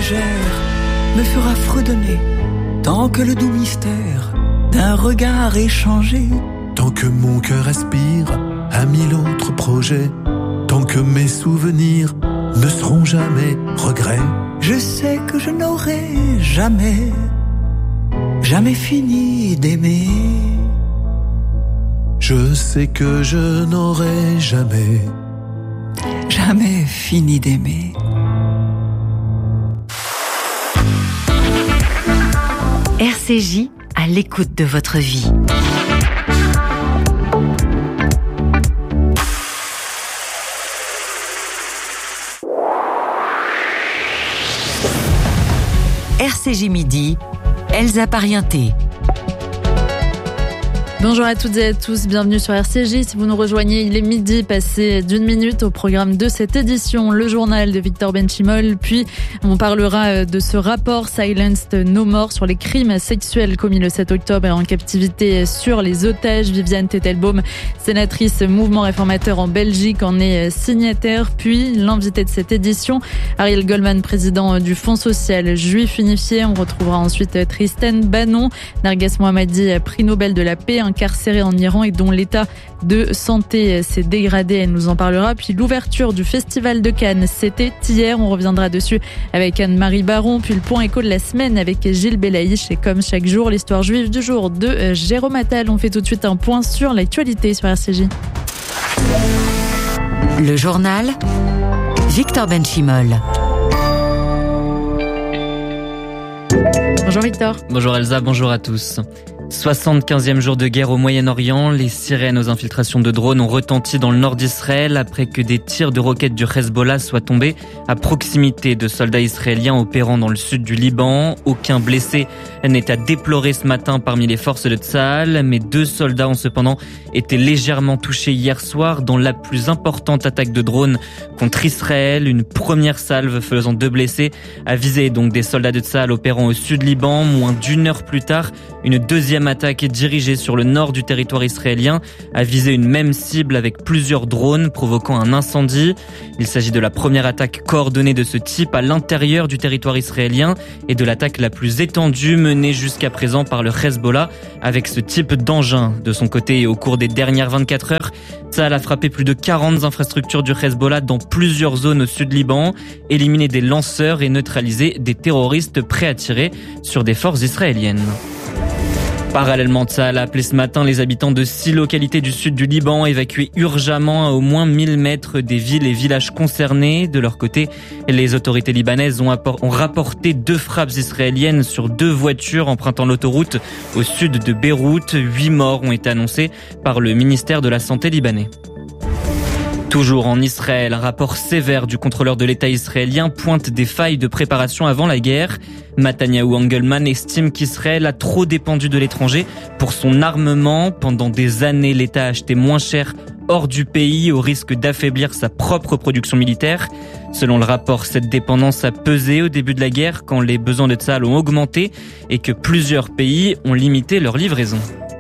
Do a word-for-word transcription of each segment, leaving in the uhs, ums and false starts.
légère me fera fredonner tant que le doux mystère d'un regard échangé. Tant que mon cœur aspire à mille autres projets, tant que mes souvenirs ne seront jamais regrets. Je sais que je n'aurai jamais, jamais fini d'aimer. Je sais que je n'aurai jamais, jamais fini d'aimer. R C J à l'écoute de votre vie. R C J Midi, Elsa Parienté. Bonjour à toutes et à tous, bienvenue sur R C J. Si vous nous rejoignez, il est midi, passé d'une minute au programme de cette édition, le journal de Victor Benchimol. Puis, on parlera de ce rapport Silenced No More sur les crimes sexuels commis le sept octobre et en captivité sur les otages. Viviane Tettelbaum, sénatrice mouvement réformateur en Belgique, en est signataire. Puis, l'invité de cette édition, Ariel Goldman, président du Fonds social juif unifié. On retrouvera ensuite Tristan Banon, Narges Mohammadi, prix Nobel de la paix, incarcérée en Iran et dont l'état de santé s'est dégradé. Elle nous en parlera. Puis l'ouverture du Festival de Cannes, c'était hier. On reviendra dessus avec Anne-Marie Baron. Puis le point écho de la semaine avec Gilles Belaïch. Et comme chaque jour, l'histoire juive du jour de Jérôme Attal. On fait tout de suite un point sur l'actualité sur R C J. Le journal, Victor Benchimol. Bonjour Victor. Bonjour Elsa, bonjour à tous. soixante-quinzième jour de guerre au Moyen-Orient, les sirènes aux infiltrations de drones ont retenti dans le nord d'Israël après que des tirs de roquettes du Hezbollah soient tombés à proximité de soldats israéliens opérant dans le sud du Liban. Aucun blessé n'est à déplorer ce matin parmi les forces de Tsahal, mais deux soldats ont cependant été légèrement touchés hier soir dans la plus importante attaque de drones contre Israël. Une première salve faisant deux blessés a visé donc des soldats de Tsahal opérant au sud Liban. Moins d'une heure plus tard, une deuxième attaque dirigée sur le nord du territoire israélien a visé une même cible avec plusieurs drones provoquant un incendie. Il s'agit de la première attaque coordonnée de ce type à l'intérieur du territoire israélien et de l'attaque la plus étendue menée jusqu'à présent par le Hezbollah avec ce type d'engin. De son côté, au cours des dernières vingt-quatre heures, Tsahal a frappé plus de quarante infrastructures du Hezbollah dans plusieurs zones au sud Liban, éliminé des lanceurs et neutralisé des terroristes prêts à tirer sur des forces israéliennes. Parallèlement, Tsahal a appelé ce matin les habitants de six localités du sud du Liban à évacuer urgemment à au moins mille mètres des villes et villages concernés. De leur côté, les autorités libanaises ont, apport- ont rapporté deux frappes israéliennes sur deux voitures empruntant l'autoroute au sud de Beyrouth. Huit morts ont été annoncés par le ministère de la Santé libanais. Toujours en Israël, un rapport sévère du contrôleur de l'État israélien pointe des failles de préparation avant la guerre. Mataniahu Engelman estime qu'Israël a trop dépendu de l'étranger pour son armement. Pendant des années, l'État a acheté moins cher hors du pays au risque d'affaiblir sa propre production militaire. Selon le rapport, cette dépendance a pesé au début de la guerre quand les besoins de Tsahal ont augmenté et que plusieurs pays ont limité leur livraison.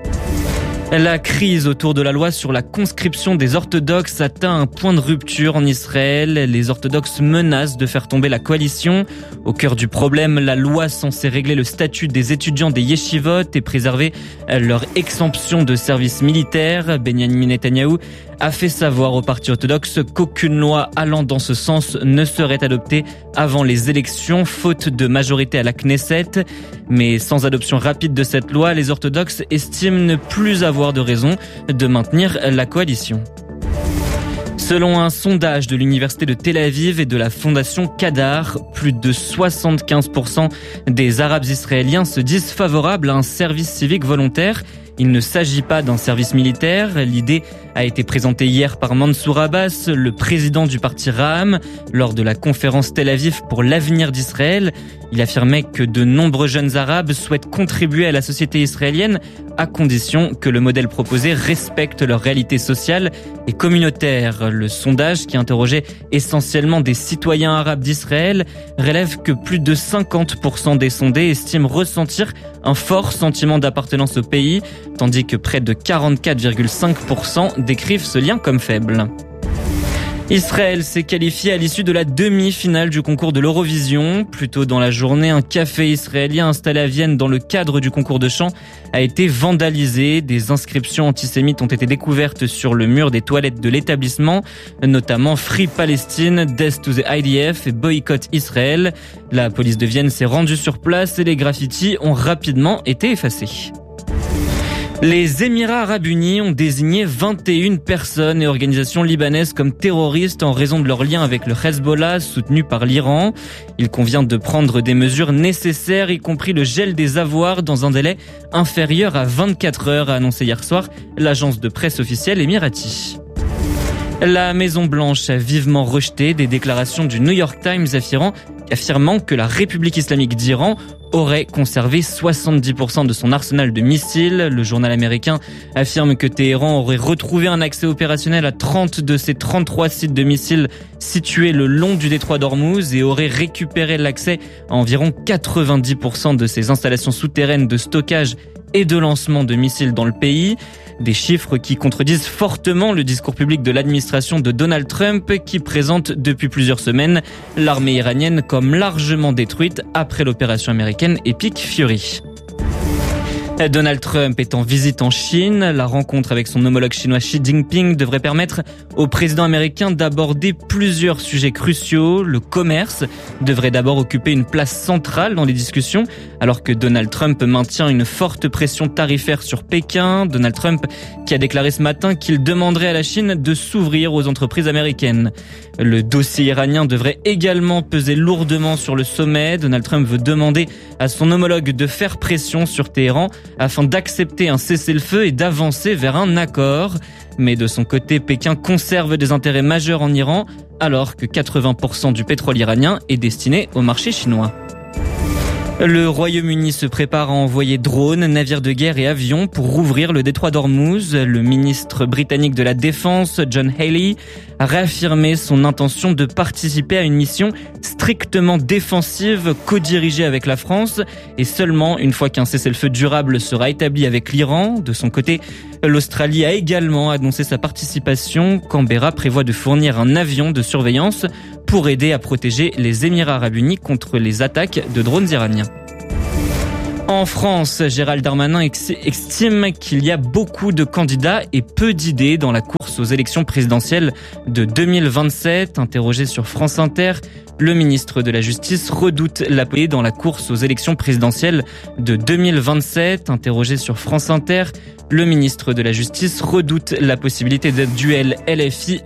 La crise autour de la loi sur la conscription des orthodoxes atteint un point de rupture en Israël. Les orthodoxes menacent de faire tomber la coalition. Au cœur du problème, la loi censée régler le statut des étudiants des yeshivot et préserver leur exemption de service militaire. Benyamin Netanyahou a fait savoir au parti orthodoxe qu'aucune loi allant dans ce sens ne serait adoptée avant les élections, faute de majorité à la Knesset. Mais sans adoption rapide de cette loi, les orthodoxes estiment ne plus avoir de raison de maintenir la coalition. Selon un sondage de l'université de Tel Aviv et de la fondation Kadar, plus de soixante-quinze pour cent des Arabes israéliens se disent favorables à un service civique volontaire. Il ne s'agit pas d'un service militaire. L'idée a été présentée hier par Mansour Abbas, le président du parti Ra'am, lors de la conférence Tel Aviv pour l'avenir d'Israël. Il affirmait que de nombreux jeunes Arabes souhaitent contribuer à la société israélienne à condition que le modèle proposé respecte leur réalité sociale et communautaire. Le sondage, qui interrogeait essentiellement des citoyens arabes d'Israël, relève que plus de cinquante pour cent des sondés estiment ressentir un fort sentiment d'appartenance au pays, tandis que près de quarante-quatre virgule cinq pour cent décrivent ce lien comme faible. Israël s'est qualifié à l'issue de la demi-finale du concours de l'Eurovision. Plus tôt dans la journée, un café israélien installé à Vienne dans le cadre du concours de chant a été vandalisé. Des inscriptions antisémites ont été découvertes sur le mur des toilettes de l'établissement, notamment Free Palestine, Death to the I D F et Boycott Israël. La police de Vienne s'est rendue sur place et les graffitis ont rapidement été effacés. Les Émirats arabes unis ont désigné vingt et une personnes et organisations libanaises comme terroristes en raison de leur lien avec le Hezbollah soutenu par l'Iran. Il convient de prendre des mesures nécessaires, y compris le gel des avoirs dans un délai inférieur à vingt-quatre heures, a annoncé hier soir l'agence de presse officielle émirati. La Maison-Blanche a vivement rejeté des déclarations du New York Times affirmant, affirmant que la République islamique d'Iran aurait conservé soixante-dix pour cent de son arsenal de missiles. Le journal américain affirme que Téhéran aurait retrouvé un accès opérationnel à trente de ses trente-trois sites de missiles situés le long du détroit d'Ormuz et aurait récupéré l'accès à environ quatre-vingt-dix pour cent de ses installations souterraines de stockage et de lancement de missiles dans le pays. Des chiffres qui contredisent fortement le discours public de l'administration de Donald Trump qui présente depuis plusieurs semaines l'armée iranienne comme largement détruite après l'opération américaine Epic Fury. Donald Trump est en visite en Chine. La rencontre avec son homologue chinois Xi Jinping devrait permettre au président américain d'aborder plusieurs sujets cruciaux. Le commerce devrait d'abord occuper une place centrale dans les discussions, alors que Donald Trump maintient une forte pression tarifaire sur Pékin. Donald Trump qui a déclaré ce matin qu'il demanderait à la Chine de s'ouvrir aux entreprises américaines. Le dossier iranien devrait également peser lourdement sur le sommet. Donald Trump veut demander à son homologue de faire pression sur Téhéran afin d'accepter un cessez-le-feu et d'avancer vers un accord. Mais de son côté, Pékin conserve des intérêts majeurs en Iran, alors que quatre-vingts pour cent du pétrole iranien est destiné au marché chinois. Le Royaume-Uni se prépare à envoyer drones, navires de guerre et avions pour rouvrir le détroit d'Ormuz. Le ministre britannique de la Défense, John Healey, a réaffirmé son intention de participer à une mission strictement défensive co-dirigée avec la France et seulement une fois qu'un cessez-le-feu durable sera établi avec l'Iran. De son côté, l'Australie a également annoncé sa participation. Canberra prévoit de fournir un avion de surveillance pour aider à protéger les Émirats arabes unis contre les attaques de drones iraniens. En France, Gérald Darmanin estime qu'il y a beaucoup de candidats et peu d'idées dans la course aux élections présidentielles de deux mille vingt-sept. Interrogé sur France Inter, le ministre de la Justice redoute la paix dans la course aux élections présidentielles de deux mille vingt-sept. Interrogé sur France Inter, le ministre de la Justice redoute la possibilité d'un duel L F I